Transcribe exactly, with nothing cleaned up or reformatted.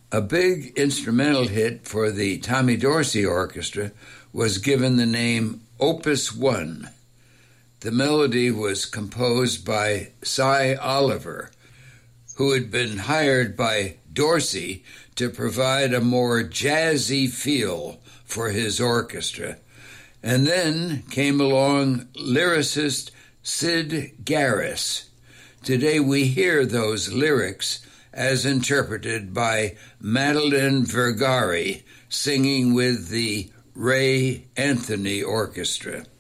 A big instrumental hit for the Tommy Dorsey Orchestra was given the name Opus One. The melody was composed by Cy Oliver, who had been hired by Dorsey to provide a more jazzy feel for his orchestra. And then came along lyricist Sid Garris. Today we hear those lyrics as interpreted by Madeline Vergari, singing with the Ray Anthony Orchestra.